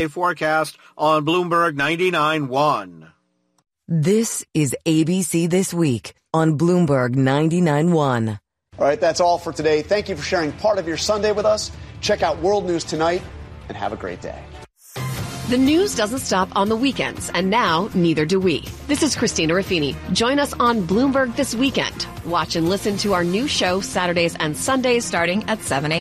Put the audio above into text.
forecast on Bloomberg 99.1. This is ABC This Week on Bloomberg 99.1. All right, that's all for today. Thank you for sharing part of your Sunday with us. Check out World News Tonight and have a great day. The news doesn't stop on the weekends, and now neither do we. This is Christina Ruffini. Join us on Bloomberg this weekend. Watch and listen to our new show Saturdays and Sundays starting at 7 a.m.